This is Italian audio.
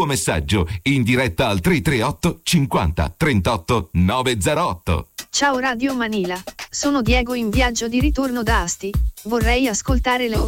messaggio in diretta al 338 50 38 908. Ciao Radio Manila, sono Diego in viaggio di ritorno da Asti. Vorrei ascoltare le